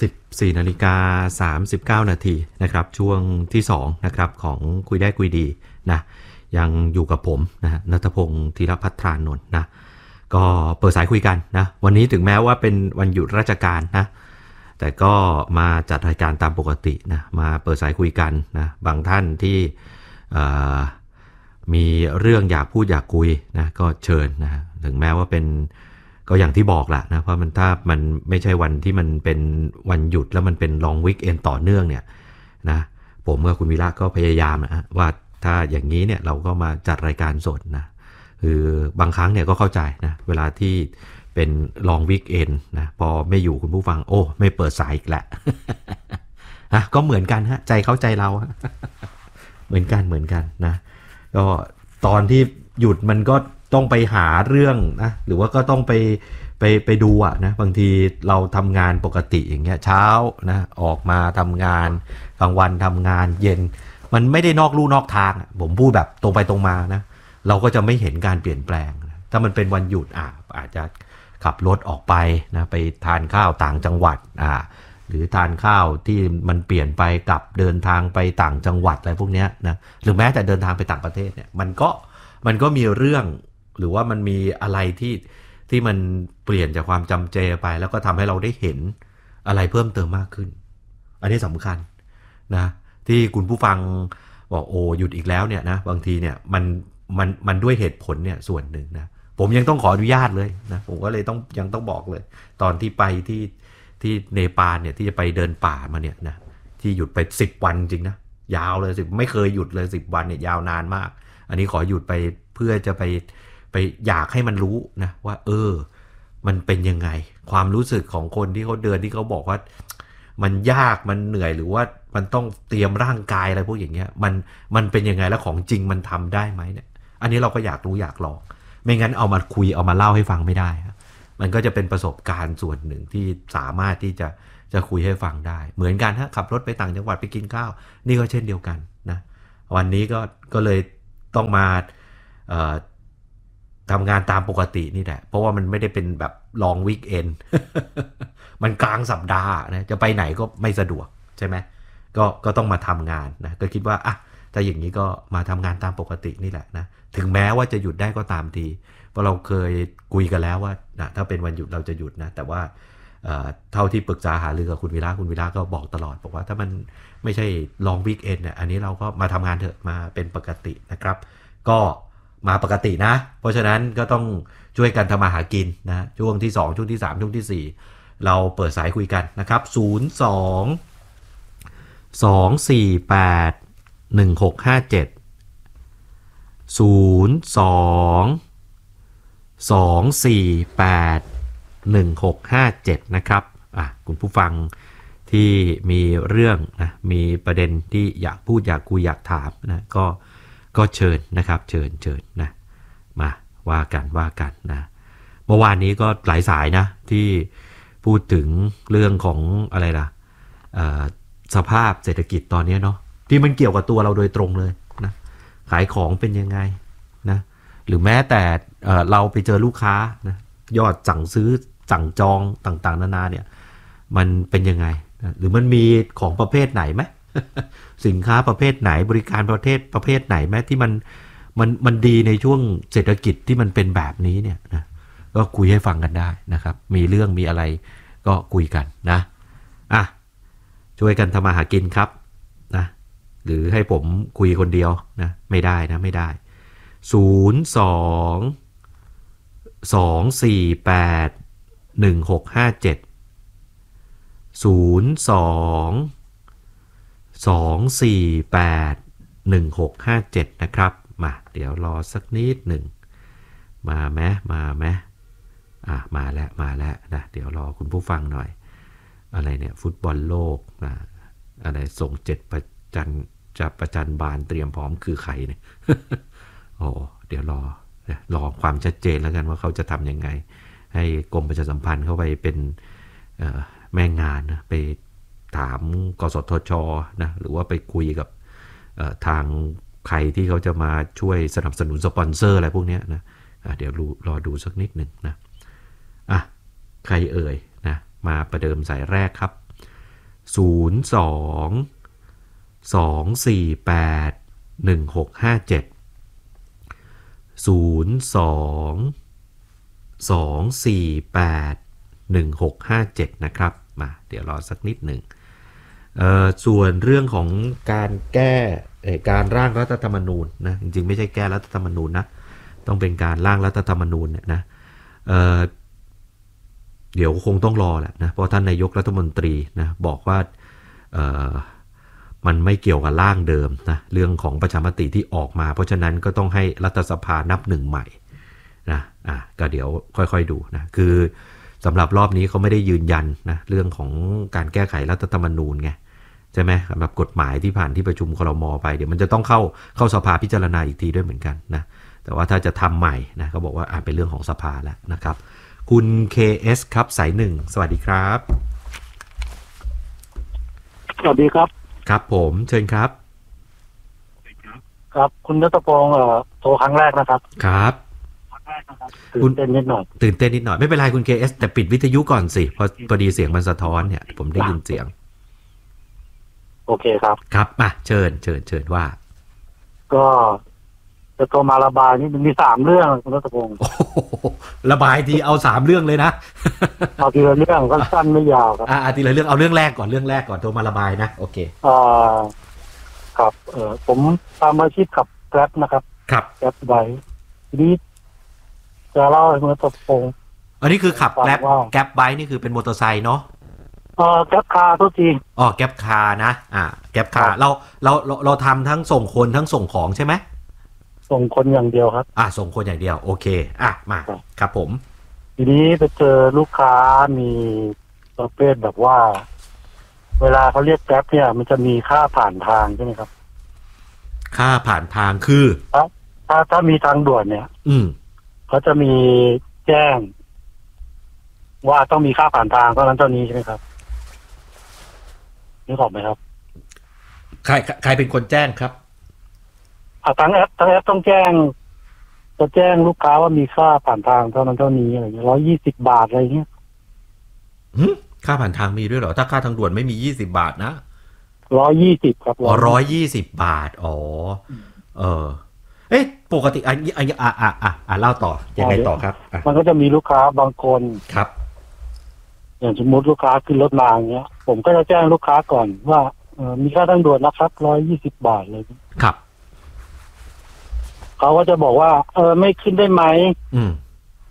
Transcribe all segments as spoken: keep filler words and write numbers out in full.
สิบสี่นาฬิกาสามสิบเก้านาทีนะครับช่วงที่สองนะครับของคุยได้คุยดีนะยังอยู่กับผมนะณัฐพงศ์ธีรภัทรานนท์นะก็เปิดสายคุยกันนะวันนี้ถึงแม้ว่าเป็นวันหยุดราชการนะแต่ก็มาจัดรายการตามปกตินะมาเปิดสายคุยกันนะบางท่านที่มีเรื่องอยากพูดอยากคุยนะก็เชิญนะถึงแม้ว่าเป็นก็อย่างที่บอกแหละนะเพราะมันถ้ามันไม่ใช่วันที่มันเป็นวันหยุดแล้วมันเป็นลองวีคเอนด์ต่อเนื่องเนี่ยนะผมกับคุณวิระก็พยายามนะว่าถ้าอย่างนี้เนี่ยเราก็มาจัดรายการสดนะคือบางครั้งเนี่ยก็เข้าใจนะเวลาที่เป็นลองวีคเอนด์นะพอไม่อยู่คุณผู้ฟังโอ้ไม่เปิดสายอีกแหละ นะก็เหมือนกันฮะใจเข้าใจเรา เหมือนกันเหมือนกันนะก็ตอนที่หยุดมันก็ต้องไปหาเรื่องนะหรือว่าก็ต้องไปไปไปดูอะนะบางทีเราทำงานปกติอย่างเงี้ยเช้านะออกมาทำงานกลางวันทำงานเย็นมันไม่ได้นอกลู่นอกทางผมพูดแบบตรงไปตรงมานะเราก็จะไม่เห็นการเปลี่ยนแปลงถ้ามันเป็นวันหยุดอ่ะอาจจะขับรถออกไปนะไปทานข้าวต่างจังหวัดอ่าหรือทานข้าวที่มันเปลี่ยนไปกับเดินทางไปต่างจังหวัดอะไรพวกนี้นะหรือแม้แต่เดินทางไปต่างประเทศเนี่ยมันก็มันก็มีเรื่องหรือว่ามันมีอะไรที่ที่มันเปลี่ยนจากความจำเจไปแล้วก็ทำให้เราได้เห็นอะไรเพิ่มเติมมากขึ้นอันนี้สำคัญนะที่คุณผู้ฟังบอกโอ้หยุดอีกแล้วเนี่ยนะบางทีเนี่ยมันมันมันด้วยเหตุผลเนี่ยส่วนหนึ่งนะผมยังต้องขออนุญาตเลยนะผมก็เลยต้องยังต้องบอกเลยตอนที่ไปที่ที่เนปาลเนี่ยที่จะไปเดินป่ามาเนี่ยนะที่หยุดไปสิบวันจริงนะยาวเลยสิไม่เคยหยุดเลยสิบวันเนี่ยยาวนานมากอันนี้ขอหยุดไปเพื่อจะไปไปอยากให้มันรู้นะว่าเออมันเป็นยังไงความรู้สึกของคนที่เขาเดินที่เขาบอกว่ามันยากมันเหนื่อยหรือว่ามันต้องเตรียมร่างกายอะไรพวกอย่างเงี้ยมันมันเป็นยังไงแล้วของจริงมันทำได้ไหมเนี่ยอันนี้เราก็อยากรู้อยากลองไม่งั้นเอามาคุยเอามาเล่าให้ฟังไม่ได้มันก็จะเป็นประสบการณ์ส่วนหนึ่งที่สามารถที่จะจะคุยให้ฟังได้เหมือนกันฮะขับรถไปต่างจังหวัดไปกินข้าวนี่ก็เช่นเดียวกันนะวันนี้ก็ก็เลยต้องมาเอ่อทำงานตามปกตินี่แหละเพราะว่ามันไม่ได้เป็นแบบลองวีคเอนด์มันกลางสัปดาห์นะจะไปไหนก็ไม่สะดวกใช่ไหมก็ก็ต้องมาทำงานนะก็คิดว่าอ่ะถ้าอย่างนี้ก็มาทำงานตามปกตินี่แหละนะถึงแม้ว่าจะหยุดได้ก็ตามทีเพราะเราเคยคุยกันแล้วว่านะถ้าเป็นวันหยุดเราจะหยุดนะแต่ว่าเอ่อเท่าที่ปรึกษาหารือกับคุณวิระคุณวิระก็บอกตลอดบอกว่าถ้ามันไม่ใช่ลองวีคเอนด์เนี่ยอันนี้เราก็มาทำงานเถอะมาเป็นปกตินะครับก็มาปกตินะเพราะฉะนั้นก็ต้องช่วยกันทำมาหากินนะช่วงที่สองช่วงที่สามช่วงที่สี่เราเปิดสายคุยกันนะครับศูนย์ สอง สอง สี่ แปด หนึ่ง หก ห้า เจ็ด ศูนย์ สอง สอง สี่ แปด หนึ่ง หก ห้า เจ็ดนะครับอ่ะคุณผู้ฟังที่มีเรื่องนะมีประเด็นที่อยากพูดอยากคุยอยากถามนะก็ก็เชิญนะครับเชิญเชิญนะมาว่ากันว่ากันนะเมื่อวานนี้ก็หลายสายนะที่พูดถึงเรื่องของอะไรล่ะสภาพเศรษฐกิจตอนนี้เนาะที่มันเกี่ยวกับตัวเราโดยตรงเลยนะขายของเป็นยังไงนะหรือแม้แต่เอ่อเราไปเจอลูกค้านะยอดสั่งซื้อสั่งจองต่างๆนานาเนี่ยมันเป็นยังไงนะหรือมันมีของประเภทไหนไหม สินค้าประเภทไหนบริการประเภทประเภทไหนไหมที่มันมันมันดีในช่วงเศรษฐกิจที่มันเป็นแบบนี้เนี่ยนะก็คุยให้ฟังกันได้นะครับมีเรื่องมีอะไรก็คุยกันนะอ่ะช่วยกันทำมาหากินครับนะหรือให้ผมคุยคนเดียวนะไม่ได้นะไม่ได้ศูนย์ สอง สอง สี่ แปด หนึ่ง หก ห้า เจ็ด ศูนย์ สอง สอง สี่ แปด หนึ่ง หก ห้า เจ็ดนะครับมาเดี๋ยวรอสักนิดหนึ่งมาไหมมาไหมอ่ะมาแล้วมาแล้วนะเดี๋ยวรอคุณผู้ฟังหน่อยอะไรเนี่ยฟุตบอลโลกนะอะไรส่งเจ็ดประจันจะประจันบานเตรียมพร้อมคือใครเนี่ย โอ้เดี๋ยวรอรอความชัดเจนแล้วกันว่าเขาจะทำยังไงให้กรมประชาสัมพันธ์เข้าไปเป็นแม่งานนะไปถามกสทช.นะหรือว่าไปคุยกับทางใครที่เขาจะมาช่วยสนับสนุนสปอนเซอร์อะไรพวกนี้นะเดี๋ยวรอดูสักนิดหนึ่งนะอ่ะใครเอ่ยนะมาประเดิมสายแรกครับศูนย์ สอง สอง สี่ แปด หนึ่ง หก ห้า เจ็ด ศูนย์ สอง สอง สี่ แปด หนึ่ง หก ห้า เจ็ดนะครับมาเดี๋ยวรอสักนิดหนึ่งเอ่อส่วนเรื่องของการแก้การร่างรัฐธรรมนูญนะจริงๆไม่ใช่แก้รัฐธรรมนูญนะต้องเป็นการร่างรัฐธรรมนูญเนี่ยนะเอ่อเดี๋ยวคงต้องรอแหละนะเพราะท่านนายกรัฐมนตรีนะบอกว่าเอ่อมันไม่เกี่ยวกับร่างเดิมนะเรื่องของประชามติที่ออกมาเพราะฉะนั้นก็ต้องให้รัฐสภานับหนึ่งใหม่นะอ่ะก็เดี๋ยวค่อยๆดูนะคือสำหรับรอบนี้เขาไม่ได้ยืนยันนะเรื่องของการแก้ไขรัฐธรรมนูญไงใช่ไหมสำหรับกฎหมายที่ผ่านที่ประชุมครม.ไปเดี๋ยวมันจะต้องเข้าเข้าสภาพิจารณาอีกทีด้วยเหมือนกันนะแต่ว่าถ้าจะทำใหม่นะเขาบอกว่าอ่ะเป็นเรื่องของสภาแล้วนะครับคุณ เค เอส ครับสายหนึ่งสวัสดีครับสวัสดีครับครับผมเชิญครับครับคุณณัฐพงศ์เอ่อโทรครั้งแรกนะครับครับตื่นเต้นนิดหน่อยตื่นเต้นนิดหน่อยไม่เป็นไรคุณ เค เอส แต่ปิดวิทยุก่อนสิเพราะพอดีเสียงมันสะท้อนเนี่ยผมได้ยินเสียงโอเคครับครับมาเชิญเชิญเชิญว่าก็จะโทรมาระบายนี่มันมีสามเรื่องคุณณัฐพงศ์ระบายทีเอาสามเรื่องเลยนะเอาทีละเรื่องก็สั้นไม่ยาวครับอ่าทีละเรื่องเอาเรื่องแรกก่อนเรื่องแรกก่อนโทรมาระบายนะโอเคอ่าครับเออผมทำอาชีพขับแกร็บนะครับครับแกร็บไบค์ทีนี้จะเล่าให้คุณณัฐพงศ์อันนี้คือขับแกร็บแกร็บไบค์นี่คือเป็นมอเตอร์ไซค์เนาะเออแกร็บคาร์ทุกทีอ๋อแกร็บคาร์นะอ่าแกร็บคาร์เราเราเราเราทำทั้งส่งคนทั้งส่งของใช่ไหมส่งคนอย่างเดียวครับอ่าส่งคนอย่างเดียวโอเคอ่ะมาครับผมทีนี้ไปเจอลูกค้ามีประเภทแบบว่าเวลาเขาเรียกแกร็บเนี่ยมันจะมีค่าผ่านทางใช่ไหมครับค่าผ่านทางคือถ้าถ้าถ้ามีทางด่วนเนี่ยอืมเขาจะมีแจ้งว่าต้องมีค่าผ่านทางเท่านั้นเท่านี้ใช่ไหมครับนึกออกไหมครับใครใครเป็นคนแจ้งครับอ่าทางแอปทางแอปต้องแจ้งจะแจ้งลูกค้าว่ามีค่าผ่านทางเท่านั้นเท่านี้อะไรเงี้ยร้อยยี่สิบบาทอะไรเงี้ยค่าผ่านทางมีด้วยเหรอถ้าค่าทางด่วนไม่มียี่สิบบาทนะร้อยยี่สิบครับอ๋อร้อยยี่สิบบาทอ๋อเออเอ๊ะปกติอันนี้อันนี้อ่ะอ่ะอ่ะอ่ะเล่าต่อยังไงต่อครับมันก็จะมีลูกค้าบางคนครับอย่างสมมติลูกค้าขึ้นรถมาอย่างเงี้ยผมก็จะแจ้งลูกค้าก่อนว่าเออมีค่าทางด่วนนะครับร้อยยี่สิบบาทเลยครับเขาก็จะบอกว่าเออไม่ขึ้นได้ไหมอืม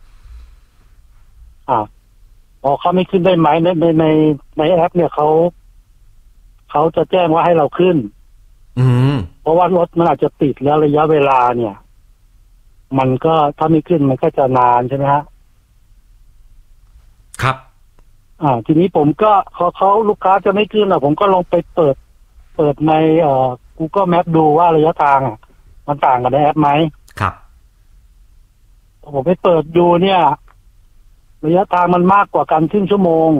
อ่าพอเขาไม่ขึ้นได้ไหมในในในในแอปเนี่ยเขาเขาจะแจ้งว่าให้เราขึ้นอืมเพราะว่ารถมันอาจจะติดแล้วระยะเวลาเนี่ยมันก็ถ้าไม่ขึ้นมันก็จะนานใช่ไหมฮะครับอ่าทีนี้ผมก็เขาเขาลูกค้าจะไม่ขึ้นอ่ะผมก็ลองไปเปิดเปิดในเอ่อ Google Map ดูว่าระยะทางอ่ะมันต่างกันในแอปไหมครับผมไปเปิดดูเนี่ยระยะทางมันมากกว่ากันครึ่งชั่วโมง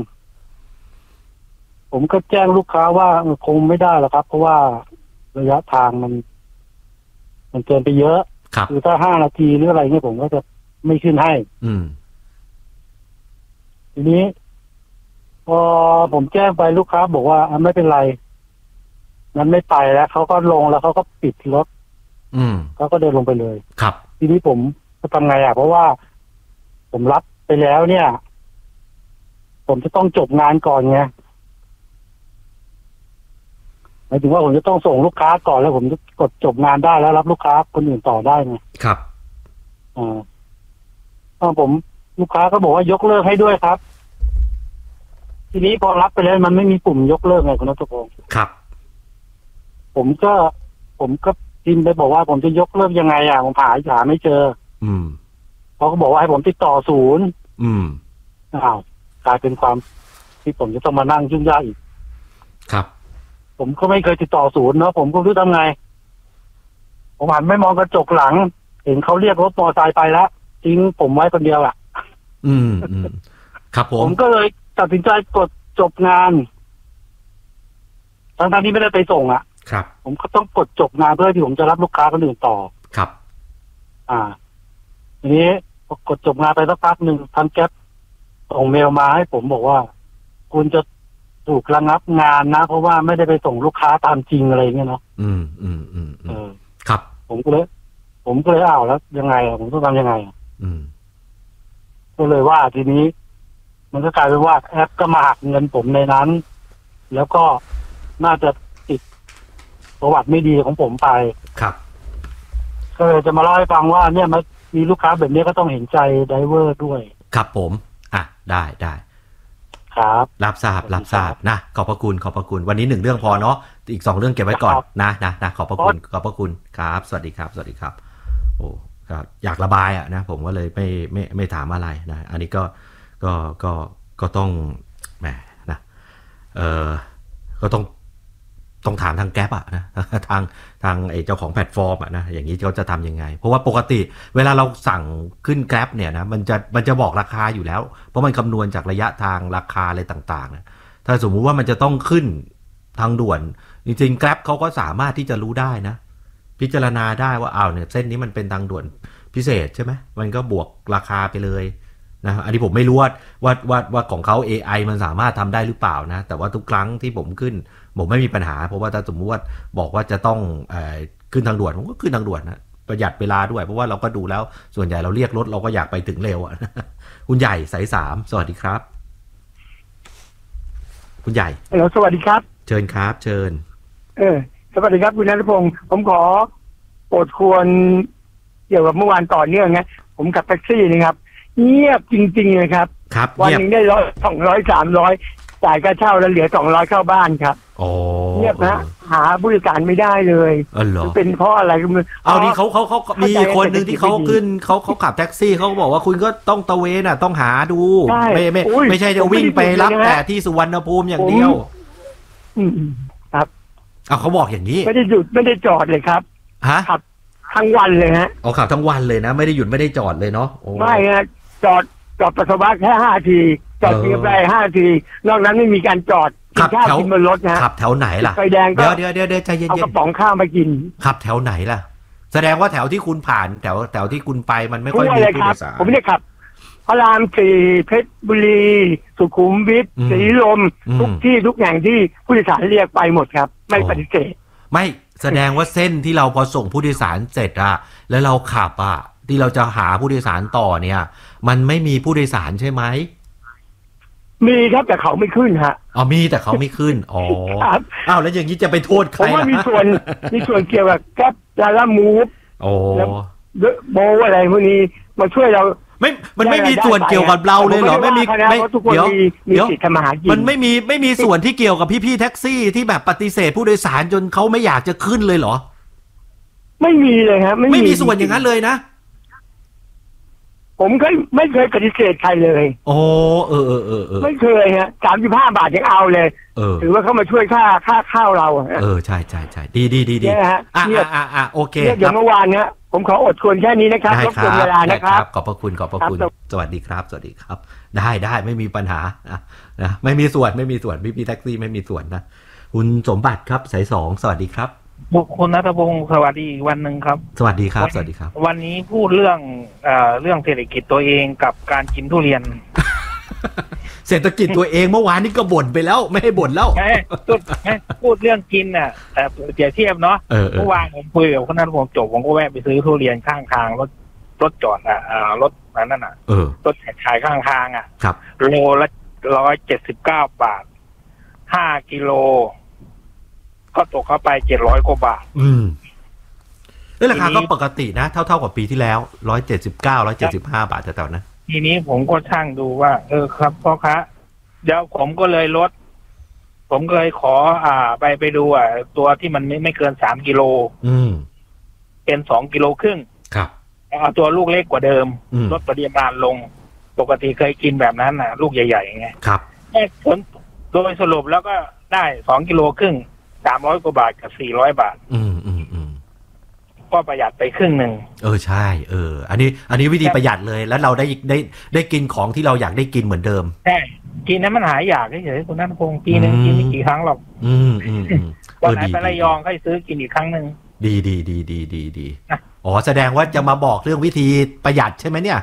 ผมก็แจ้งลูกค้าว่าคงไม่ได้หรอกครับเพราะว่าระยะทางมันมันเกินไปเยอะคือถ้าห้านาทีหรืออะไรเงี้ยผมก็จะไม่ขึ้นให้อืมทีนี้พอผมแจ้งไปลูกค้าบอกว่าไม่เป็นไรงั้นไม่ไปแล้วเขาก็ลงแล้วเขาก็ปิดรถอืมเขาก็เดินลงไปเลยครับทีนี้ผมจะทำไงอ่ะเพราะว่าผมรับไปแล้วเนี่ยผมจะต้องจบงานก่อนไงหมายถึงว่าผมจะต้องส่งลูกค้าก่อนแล้วผมจะกดจบงานได้แล้วรับลูกค้าคนอื่นต่อได้ไงครับอ่าตอนผมลูกค้าก็บอกว่ายกเลิกให้ด้วยครับทีนี้พอรับไปแล้วมันไม่มีปุ่มยกเลิกไงคุณณัฐพงศ์ครับผมก็ผมก็พิมพ์ไปบอกว่าผมจะยกเลิกยังไงอ่ะผมหาหาไม่เจออืมเขาก็บอกว่าให้ผมติดต่อศูนย์อืมอ้าวกลายเป็นความที่ผมจะต้องมานั่งยุ่งยากอีกครับผมก็ไม่เคยติดต่อศูนย์เนาะผมก็ไม่รู้ทำไงผมหันไม่มองกระจกหลังเห็นเขาเรียกรถมอเตอร์ไซค์ไปแล้วทิ้งผมไว้คนเดียวอ่ะอืมอืมครับผมผมก็เลยตัดสินใจกดจบงานทั้งๆที่ไม่ได้ไปส่งอ่ะครับผมก็ต้องกดจบงานเพื่อที่ผมจะรับลูกค้าคนอื่นต่อครับอ่าทีนี้กดจบงานไปสักพักหนึ่งทางแก๊ปส่งเมลมาให้ผมบอกว่าคุณจะถูกระงับงานนะเพราะว่าไม่ได้ไปส่งลูกค้าตามจริงอะไรเงี้ยเนาะอืมอืมอืมเออครับผมก็เลยผมก็เลยอ้าวแล้วยังไงผมต้องทำยังไงอืมก็เลยว่าทีนี้มันก็กลายเป็นว่าแอปก็มาหักเงินผมในนั้นแล้วก็น่าจะติดประวัติไม่ดีของผมไปครับก็เลยจะมาเล่าให้ฟังว่าเนี่ยมันมีลูกค้าแบบนี้ก็ต้องเห็นใจไดเวอร์ด้วยครับผมอ่ะได้ได้ครับรับทราบรับทราบนะขอบพระคุณขอบพระคุณวันนี้หนึ่งเรื่องพอเนาะอีกสองเรื่องเก็บไว้ก่อนนะนะนะขอบพระคุณขอบพระคุณครับสวัสดีครับสวัสดีครับโอ้ก็อยากระบายอ่ะนะผมก็เลยไม่ไม่ไม่ถามอะไรนะอันนี้ก็ก็ก็ก็ต้องแหมนะเออก็ต้องต้องถามทางแก๊ปอ่ะนะทางทางไอ้เจ้าของแพลตฟอร์มอ่ะนะอย่างนี้เขาจะทำยังไงเพราะว่าปกติเวลาเราสั่งขึ้นแกร็บเนี่ยนะมันจะมันจะบอกราคาอยู่แล้วเพราะมันคำนวณจากระยะทางราคาอะไรต่างๆนะถ้าสมมุติว่ามันจะต้องขึ้นทางด่วนจริงๆแกร็บเขาก็สามารถที่จะรู้ได้นะพิจารณาได้ว่าอ้าวเนี่ยเส้นนี้มันเป็นทางด่วนพิเศษใช่ไหมมันก็บวกราคาไปเลยนะอันนี้ผมไม่รู้ว่าว่าว่าว่าของเขา เอ ไอ มันสามารถทำได้หรือเปล่านะแต่ว่าทุกครั้งที่ผมขึ้นผมไม่มีปัญหาเพราะว่าถ้าสมมติว่าบอกว่าจะต้องเอ่อขึ้นทางด่วนผมก็ขึ้นทางด่วนนะประหยัดเวลาด้วยเพราะว่าเราก็ดูแล้วส่วนใหญ่เราเรียกรถเราก็อยากไปถึงเร็วอ่ะคุณใหญ่สายสามสวัสดีครับคุณใหญ่ฮัลโหลสวัสดีครับเชิญครับเชิญเออสวัสดีครับคุณณัฐพงศ์ผมขอโปรดควรเกี่ยวกับเมื่อวานต่อเนื่องนะผมขับแท็กซี่นะครับเงียบจริงๆเลยครับครับวันนึงได้ร้อยสองร้อยสามร้อยจ่ายค่าเช่าแล้วเหลือสองร้อยเข้าบ้านครับโอ้เงียบนะหาบริการไม่ได้เลยมันเป็นเพราะอะไรก็ไม่เอานี่เขาเขาเขามีคนหนึ่งที่เขาขึ้นเขาเขาขับแท็กซี่เขาบอกว่าคุณก็ต้องตะเวนอ่ะต้องหาดูไม่ไม่ไม่ใช่จะวิ่งไปรับแต่ที่สุวรรณภูมิอย่างเดียวอืมครับเอาเขาบอกอย่างนี้ไม่ได้หยุดไม่ได้จอดเลยครับฮะขับทั้งวันเลยฮะเอาขับทั้งวันเลยนะไม่ได้หยุดไม่ได้จอดเลยเนาะไม่ฮะจอดจอดปัสสาวะแค่ห้าทีจอดเพียงแค่ห้าทีนอกนั้นไม่มีการจอดขับแถวบนรถนะขับแถวไหนล่ะไฟแดงก็เดี๋ยวเดี๋ยวเดี๋ยวใจเย็นๆเอากระป๋องข้าวมากินขับแถวไหนล่ะแสดงว่าแถวที่คุณผ่านแถวแถวที่คุณไปมันไม่ค่อยมีผู้โดยสารผมไม่ได้ขับพระรามสี่เพชรบุรีสุขุมวิทศรีลมทุกที่ทุกแห่งที่ผู้โดยสารเรียกไปหมดครับไม่ปฏิเสธไม่แสดงว่าเส้นที่เราพอส่งผู้โดยสารเสร็จอะแล้วเราขับอะที่เราจะหาผู้โดยสารต่อเนี่ยมันไม่มีผู้โดยสารใช่ไหมมีครับแต่เขาไม่ขึ้นฮะอ๋อมีแต่เขาไม่ขึ้นอ๋ออ้าวแล้วอย่างนี้จะไปโทษใครผมว่ามีส่วนมีส่วนเกี่ยวกับแก๊ปดารามูฟโอ้โบอะไรพวกนี้มาช่วยเราไม่มันไม่มีส่วนเกี่ยวกับเราเลยเหรอไม่มีไม่เดี๋ยวเดี๋ยวมันไม่มีไม่มีส่วนที่เกี่ยวกับพี่ๆแท็กซี่ที่แบบปฏิเสธผู้โดยสารจนเขาไม่อยากจะขึ้นเลยเหรอไม่มีเลยครับไม่มีส่วนอย่างนั้นเลยนะผมก็ไม่เคยปฏิเสธใครเลยโอ้เออเออเออเออไม่เคยฮะสามสิบห้าบาทยังเอาเลยเออถือว่าเขามาช่วยค่าค่าข้าวเราเออใช่ใช่ใช่ดีดีดีดีอ่ะอ่ะอ่ะโอเคเดี๋ยวเมื่อวานเนี้ยผมขออดทนแค่นี้นะครับรบกวนเวลานะครับขอบพระคุณขอบพระคุณสวัสดีครับสวัสดีครับได้ได้ไม่มีปัญหานะไม่มีส่วนไม่มีส่วนพี่พี่แท็กซี่ไม่มีส่วนนะคุณสมบัติครับสายสองสวัสดีครับบุคคลณัฐพงศ์สวัสดีอีกวันหนึ่งครับสวัสดีครับสวัสดีครับวันนี้พูดเรื่องเอ่อเรื่องเศรษฐกิจตัวเองกับการกินทุเรียนเศรษฐกิจตัวเองเมื่อวานนี้ก็บ่นไปแล้วไม่ให้บ่นแล้วพูดพูดเรื่องกินน่ะแต่เปรียบเทียบเนาะเมื่อวานผมคุยกับคุณณัฐพงศ์จบผมก็แวะไปซื้อทุเรียนข้างทางรถรถจอดอ่ะรถนั่นน่ะรถขายข้างทางอ่ะโลละร้อยเจ็ดสิบเก้าบาทห้ากิโลก็ตกเข้าไปเจ็ดร้อยกว่าบาทอืมแล้วราคาก็ปกตินะเท่าเท่ากับปีที่แล้วร้อยเจ็ดสิบเก้าร้อยเจ็ดสิบห้าบาทแต่ตอนนั้นทีนี้ผมก็ช่างดูว่าเออครับพ่อค้าเดี๋ยวผมก็เลยลดผมก็เลยขออ่าไปไปดูอ่ะตัวที่มันไม่ไม่เกินสามกิโลอืมเป็นสองกิโลครึ่งครับเอาตัวลูกเล็กกว่าเดิมลดปริมาณลงปกติเคยกินแบบนั้นน่ะลูกใหญ่ๆไงครับแค่ผลโดยสรุปแล้วก็ได้สองกิโลครึ่งสามร้อยกว่าบาทกับสี่ร้อยบาทอืมอืมอืมก็ประหยัดไปครึ่งหนึ่งเออใช่เอออันนี้อันนี้วิธีประหยัดเลยแล้วเราได้ได้ได้กินของที่เราอยากได้กินเหมือนเดิมใช่กินนั้นมันหายอยากเฉยๆคุณณัฐพงศ์ปีนึงกินไม่กี่ครั้งหรอกอืมอืมวันไหนไประยองให้ซื้อกินอีกครั้งหนึ่งดีดีดีดีดีดีอ๋อแสดงว่าจะมาบอกเรื่องวิธีประหยัดใช่ไหมเนี่ยฮะ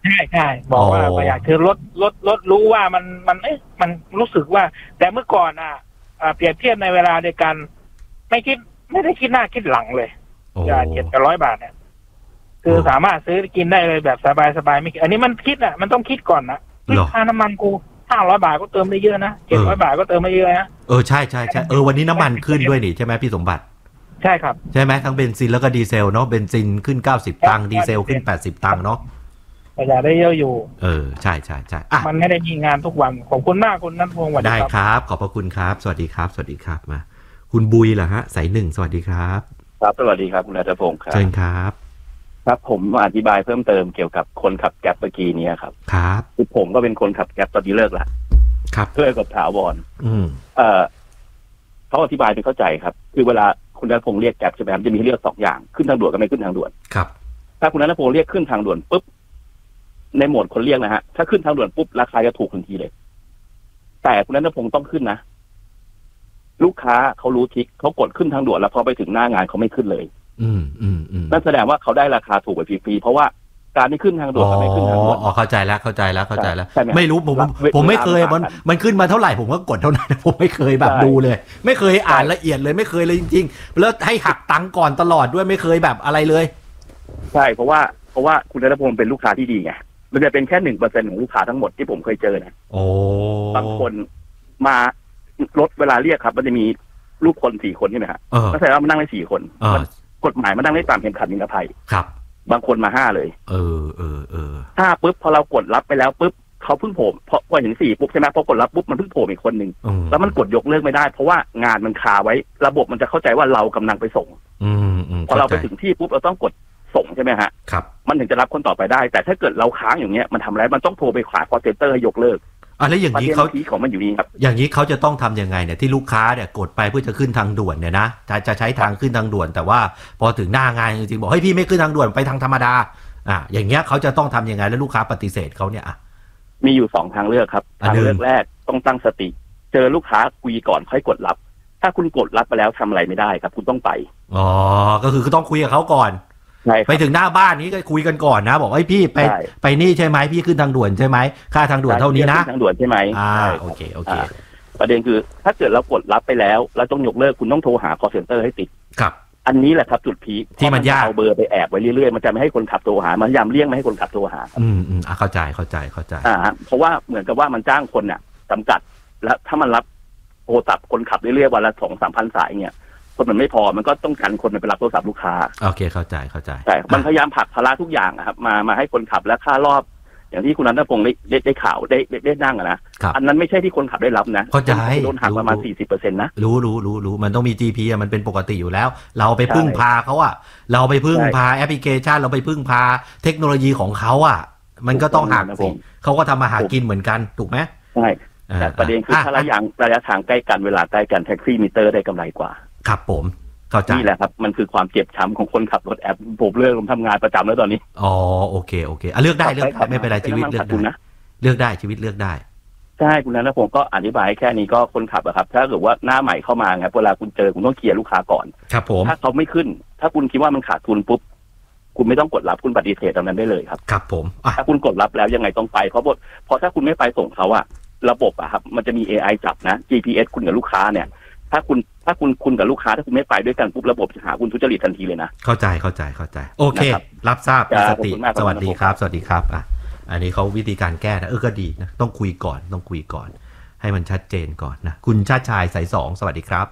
ใช่ใช่บอกว่าประหยัดคือรถรถรถรู้ว่ามันมันเอ๊ะมันรู้สึกว่าแต่เมื่อก่อนอ่ะเปรียบเทียบในเวลาเดียวกันไม่คิดไม่ได้คิดหน้าคิดหลังเลยจ่ายเจ็ดกับร้อยบาทเนี่ยคือสามารถซื้อกินได้เลยแบบสบายๆไม่อันนี้มันคิดอ่ะมันต้องคิดก่อนนะค่าน้ำมันกูห้าร้อยบาทก็เติมได้เยอะนะเจ็ดร้อยบาทก็เติมได้เยอะนะเออใช่ใช่ใช่เออวันนี้น้ำมันขึ้นด้วยนี่ใช่ไหมพี่สมบัติใช่ครับใช่ไหมทั้งเบนซินแล้วก็ดีเซลเนาะเบนซินขึ้นเก้าสิบตังค์ดีเซลขึ้นแปดสิบตังค์เนาะประหยัดได้เยอะอยู่เออใช่ใช่ใช่มันไม่ได้มีงานทุกวันขอบคุณมากคุณนัทพงศ์ได้ครับขอบพระคุณครับสวัสดีครับสวัสดีครับมาคุณบุยเหรอฮะสายหนึ่งสวัสดีครับครับสวัสดีครับคุณนัทพงศ์ครับเชิญครับครับผมมาอธิบายเพิ่มเติมเกี่ยวกับคนขับแก๊ปเมื่อกี้นี้ครับครับคือผมก็เป็นคนขับแก๊ปตอนนี้เลิกละครับเลิกกับถาวรอืมเอ่อเขาอธิบายเป็นเข้าใจครับคือเวลาคุณนัทพงศ์เรียกแก๊ปใช่ไหมครับจะมีเรียกสองอย่างขึ้นทางด่วนกับไม่ขึ้นทางด่วนครับถ้าคุณนัทพงศ์เรียกขึ้นทางด่วนปุ๊บในโหมดคนเรียกนะฮะถ้าขึ้นทางด่วนปุ๊บราคาจะถูกทันทีเลยแต่คุณนัทพงศ์ต้องขึ้นนะลูกค้าเขารู้ทิกเขากดขึ้นทางด่วนแล้วพอไปถึงหน้างานเขาไม่ขึ้นเลยอืมอืมอืมนั่นแสดงว่าเขาได้ราคาถูกไปฟรีๆเพราะว่าการที่ขึ้นทางด่วนกับไม่ขึ้นทางด่วนอ๋อเข้าใจแล้วเข้าใจแล้วเข้าใจแล้วไม่รู้ผมผมไม่เคยมันมันขึ้นมาเท่าไหร่ผมก็กดเท่านั้นผมไม่เคยแบบดูเลยไม่เคยอ่านละเอียดเลยไม่เคยเลยจริงๆแล้วให้หักตังค์ก่อนตลอดด้วยไม่เคยแบบอะไรเลยใช่เพราะว่าเพราะว่าคุณนัทพงศ์เป็นลูกค้าที่ดีไงมันจะเป็นแค่หนึ่งเปอร์เซ็นต์ของลูกค้าทั้งหมดที่ผมเคยเจอนะโอ้บางคนมารถเวลาเรียกครับมันจะมีลูกคนสี่คนใช่ไหมฮะก็แสดงว่ามันนั่งได้สี่คนกฎหมายมันนั่งได้ตามเข็มขัดนิรภัยครับบางคนมาห้าเลยเออเออเออห้าปุ๊บพอเรากดรับไปแล้วปุ๊บเขาเพิ่งโผล่พอพอถึงสี่ปุ๊บใช่ไหมพอกดรับปุ๊บมันเพิ่งโผล่อีกคนนึงแล้วมันกดยกเลิกไม่ได้เพราะว่างานมันคาไว้ระบบมันจะเข้าใจว่าเรากำลังไปส่งพอเราไปถึงที่ปุ๊บเราต้องกดส่งใช่ไหมฮะครับมันถึงจะรับคนต่อไปได้แต่ถ้าเกิดเราค้างอย่างเงี้ยมันทำอะไรมันต้องโทรไปขวาคอลเซ็นเตอร์ให้ยกเลิกอ่ะแล้วอย่างนี้เขาของมันอยู่นี่ครับอย่างนี้เขาจะต้องทำยังไงเนี่ยที่ลูกค้าเนี่ยกดไปเพื่อจะขึ้นทางด่วนเนี่ยนะจะจะใช้ทางขึ้นทางด่วนแต่ว่าพอถึงหน้างานจริงๆบอกเฮ้ยพี่ไม่ขึ้นทางด่วนไปทางธรรมดาอ่ะอย่างเงี้ยเขาจะต้องทำยังไงแล้วลูกค้าปฏิเสธเขาเนี่ยอ่ะมีอยู่สองทางเลือกครับทางเลือกแรกต้องตั้งสติเจอลูกค้าคุยก่อนค่อยกดรับถ้าคุณกดรับไปแล้วทำอะไรไม่ได้ครับคุณต้องไปอ๋อก็คือต้องคุยกับเขาก่อนไปถึงหน้าบ้านนี้ก็คุยกันก่อนนะบอกไอ้พี่ไปไปนี่ใช่ไหมพี่ขึ้นทางด่วนใช่ไหมค่าทางด่วนเท่านี้นะทางด่วนใช่ไหมอ่าโอเคโอเคประเด็นคือถ้าเกิดเรากดรับไปแล้วเราต้องยกเลิกคุณต้องโทรหา call center ให้ติดครับอันนี้แหละครับจุดพีคที่มันยากเอาเบอร์ไปแอบไว้เรื่อยๆมันจะไม่ให้คนขับโทรหามันยามเลี่ยงไม่ให้คนขับโทรหาอืมอืมอ่ะเข้าใจเข้าใจเข้าใจอ่าเพราะว่าเหมือนกับว่ามันจ้างคนเนี่ยจำกัดแล้วถ้ามันรับโทรศัพท์คนขับเรื่อยๆวันละสองสามพันสายเนี่ยคนมันไม่พอมันก็ต้องการคนไปรับโทรศัพท์ลูกค้าโอเคเข้าใจเข้าใจใช่มันพยายามผลักภาระทุกอย่างครับมามาให้คนขับและค่ารอบอย่างที่คุณนันทพงศ์ได้ได้ได้ข่าวได้ได้นั่งอะนะอันนั้นไม่ใช่ที่คนขับได้รับนะเข้าใจโดนหักประมาณ สี่สิบเปอร์เซ็นต์ นะรู้รู้รู้รู้มันต้องมี จี พี อ่ะมันเป็นปกติอยู่แล้วเราไปพึ่งพาเขาอ่ะเราไปพึ่งพาแอปพลิเคชันเราไปพึ่งพาเทคโนโลยีของเขาอ่ะมันก็ต้องหักสิเขาก็ทำมาหากินเหมือนกันถูกไหมใช่แต่ประเด็นคือถ้าระยะระยะทางใกล้กันเวลาใกล้กันแท็กซี่มิเตอร์ได้กำไรกว่าครับผมนี่แหละครับมันคือความเจ็บช้ำของคนขับรถแอปผมเลิกผมทำงานประจำแล้วตอนนี้อ๋อโอเคโอเคอ่ะเลือกได้เลือกได้ไม่เป็นไรชีวิตเลือกได้เลือกได้ชีวิตเลือกได้ใช่คุณนันทพงศ์ก็อธิบายแค่นี้ก็คนขับอะครับถ้าเกิดว่าหน้าใหม่เข้ามาไงเวลาคุณเจอคุณต้องเคลียร์ลูกค้าก่อนครับผมถ้าเขาไม่ขึ้นถ้าคุณคิดว่ามันขาดทุนปุ๊บคุณไม่ต้องกดรับคุณปฏิเสธตรงนั้นได้เลยครับครับผมถ้าคุณกดรับแล้วยังไงต้องไปเพราะเพราะถ้าคุณไม่ไปส่งเขาอะระบบอะครับมันจะมี เอ ไอ จับนะ จี พี เอส คุณกับลูกค้าเนี่ยถ้าคุณถ้าคุณคุณกับลูกค้าถ้าคุณไม่ไปด้วยกันปุ๊บระบบจะหาคุณทุจริตทันทีเลยนะเข้าใจเข้าใจเข้าใจโอเครับทราบมีสติสวัสดีครับสวัสดีครับอ่ะอันนี้เขาวิธีการแก้นะเออก็ดีนะต้องคุยก่อนต้องคุยก่อนให้มันชัดเจนก่อนนะคุณชาติชายสายสองสวัสดีครับ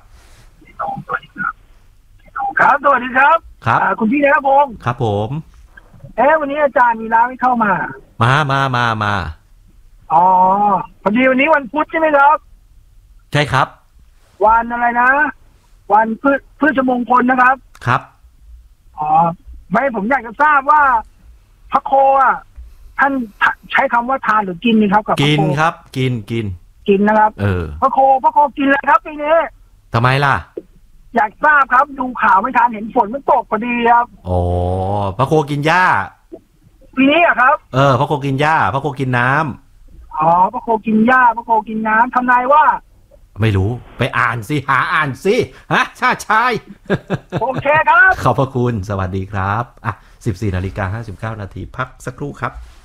ครับสวัสดีครับครับคุณพี่นะครับผมครับผมเอ๊ะวันนี้อาจารย์มีร้านไม่เข้ามามามามามาอ๋อพอดีวันนี้วันพุธใช่ไหมครับใช่ครับวันอะไรนะวันพฤพฤชมงคลนะครับครับอ๋อไม่ผมอยากจะทราบว่าพระโคอ่ะท่านใช้คำว่าทานหรือกินนี่ครับกับกินครับกินกินกินนะครับเออพระโคพระโคกินอะไรครับปีนี้ทำไมล่ะอยากทราบครับดูข่าวไม่ทันเห็นฝนมันตกพอดีครับโอ้พระโคกินหญ้าปีนี้อะครับเออพระโคกินหญ้าพระโคกินน้ำอ๋อพระโคกินหญ้าพระโคกินน้ำทำนายว่าไม่รู้ไปอ่านสิหาอ่านสิฮะชาติชายโอเคครับขอบพระคุณสวัสดีครับอ่ะสิบสี่นาฬิกาห้าสิบเก้านาทีพักสักครู่ครับ